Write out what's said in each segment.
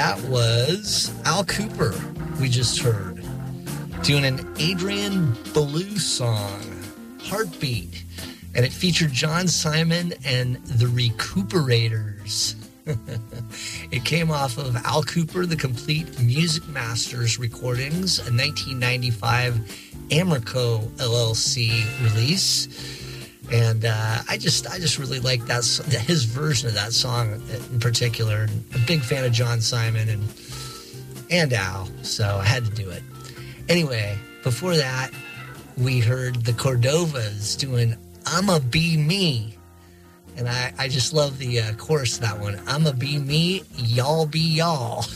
That was Al Cooper, we just heard, doing an Adrian Belew song, Heartbeat. And it featured John Simon and the Recuperators. It came off of Al Cooper, the Complete Music Masters recordings, a 1995 Amerco LLC release. And I just really like that, his version of that song in particular. A big fan of John Simon and Al, so I had to do it. Anyway, before that, we heard the Cordovas doing "I'ma Be Me," and I just love the chorus of that one. "I'ma be me, y'all be y'all."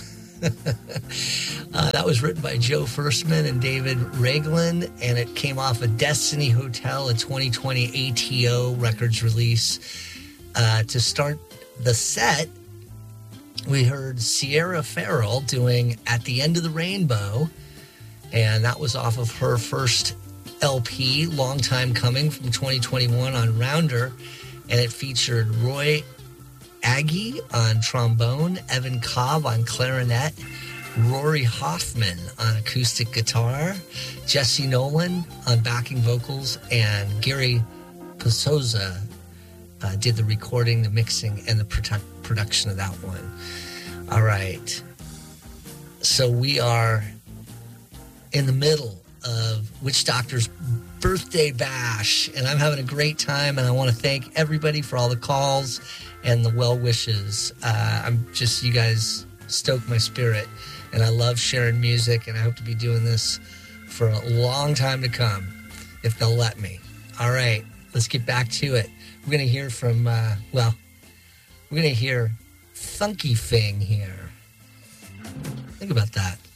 That was written by Joe Firstman and David Raglan, and it came off of Destiny Hotel, a 2020 ATO Records release. To start the set, we heard Sierra Farrell doing "At the End of the Rainbow," and that was off of her first LP, Long Time Coming, from 2021 on Rounder, and it featured Roy Aggie on trombone, Evan Cobb on clarinet, Rory Hoffman on acoustic guitar, Jesse Nolan on backing vocals, and Gary Pasoza did the recording, the mixing, and the production of that one. All right. So we are in the middle of Witch Doctor's birthday bash, and I'm having a great time, and I want to thank everybody for all the calls and the well wishes. You guys stoke my spirit, and I love sharing music, and I hope to be doing this for a long time to come, if they'll let me. All right, let's get back to it. We're going to hear from, we're going to hear Funky Fing here. Think about that.